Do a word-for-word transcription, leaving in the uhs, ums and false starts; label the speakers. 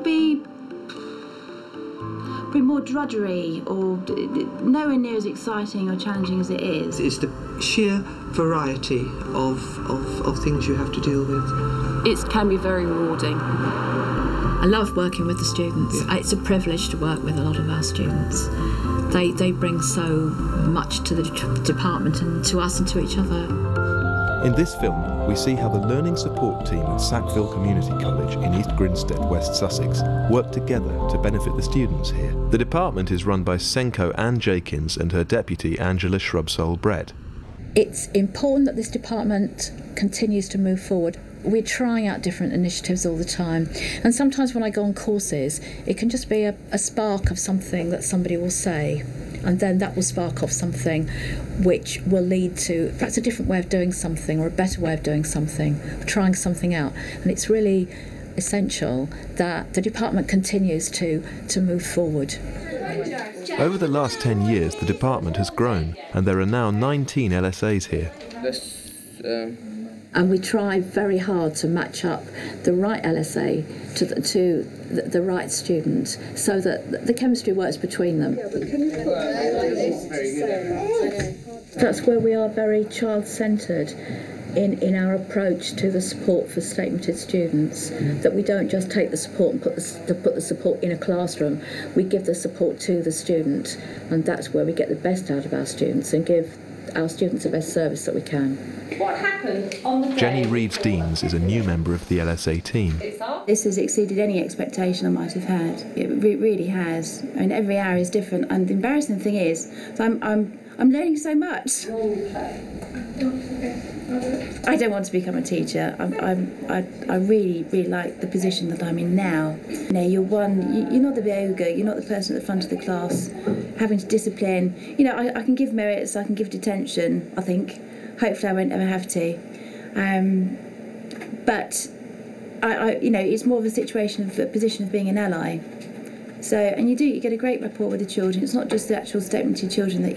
Speaker 1: be, be more drudgery or nowhere near as exciting or challenging as it is.
Speaker 2: It's the sheer variety of, of, of things you have to deal with.
Speaker 3: It can be very rewarding.
Speaker 4: I love working with the students.
Speaker 2: Yeah.
Speaker 4: It's a privilege to work with a lot of our students. They, they bring so much to the department and to us and to each other.
Speaker 5: In this film, we see how the Learning Support Team at Sackville Community College in East Grinstead, West Sussex, work together to benefit the students here. The department is run by Senko Ann Jakins and her deputy Angela Shrubsole-Brett.
Speaker 6: It's important that this department continues to move forward. We're trying out different initiatives all the time, and sometimes when I go on courses it can just be a, a spark of something that somebody will say, and then that will spark off something which will lead to perhaps a different way of doing something or a better way of doing something, trying something out. And it's really essential that the department continues to, to move forward.
Speaker 5: Over the last ten years the department has grown and there are now nineteen L S As here.
Speaker 6: And we try very hard to match up the right L S A to the, to the, the right student so that the chemistry works between them. That's where we are very child-centred in, in our approach to the support for state-limited students, that we don't just take the support and put the, to put the support in a classroom. We give the support to the student, and that's where we get the best out of our students and give our students the best service that we can.
Speaker 3: What happened on the day?
Speaker 5: Jenny Reeves-Deans is a new member of the L S A team.
Speaker 1: This has exceeded any expectation I might have had. It re really has. I mean, every hour is different, and the embarrassing thing is, so I'm, I'm, I'm learning so much. I don't want to become a teacher. I'm, I'm, I, I really, really like the position that I'm in now. You know, you're one, you, you're not the yoga, you're not the person at the front of the class having to discipline. You know, I, I can give merits, I can give detention, I think. Hopefully I won't ever have to. Um, but, I, I, you know, it's more of a situation of a position of being an ally. So, and you do, you get a great rapport with the children. It's not just the actual state-limited children that